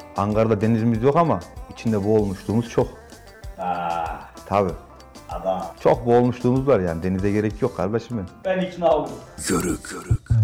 Ankara'da denizimiz yok ama içinde boğulmuşluğumuz çok. Tabii. Adam. Çok boğulmuşluğumuz var yani. Denize gerek yok kardeşim benim. Ben ikna oldum. Yörük.